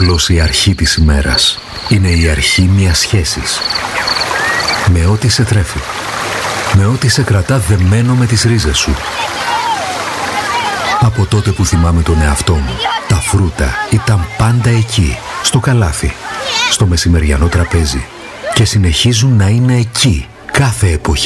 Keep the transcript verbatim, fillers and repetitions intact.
απλώς η αρχή της ημέρας. Είναι η αρχή μιας σχέσης. Με ό,τι σε τρέφει. Με ό,τι σε κρατά δεμένο με τις ρίζες σου. Από τότε που θυμάμαι τον εαυτό μου, τα φρούτα ήταν πάντα εκεί, στο καλάθι, στο μεσημεριανό τραπέζι. Και συνεχίζουν να είναι εκεί, κάθε εποχή.